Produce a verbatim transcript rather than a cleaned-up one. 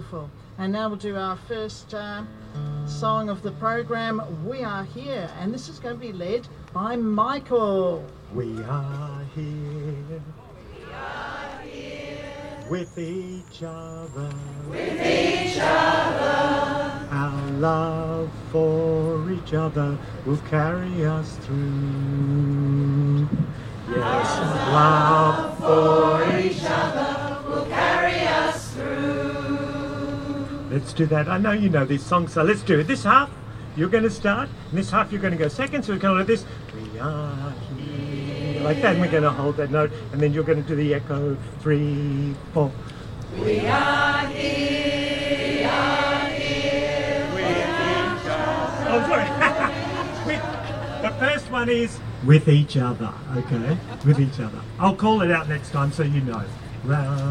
Beautiful. And now we'll do our first uh, song of the program, We Are Here. And this is going to be led by Michael. We are here. We are here. With each other. With each other. Our love for each other will carry us through. Yes, love for each other will carry us through. Let's do that. I know you know these songs, so let's do it. This half, you're going to start, and this half you're going to go second, so we're going to do this. We are here. Like that, and we're going to hold that note, and then you're going to do the echo. Three, four. We are here. We are here. With each other. Oh, sorry. with, the first one is with each other, okay? With each other. I'll call it out next time so you know. Ra-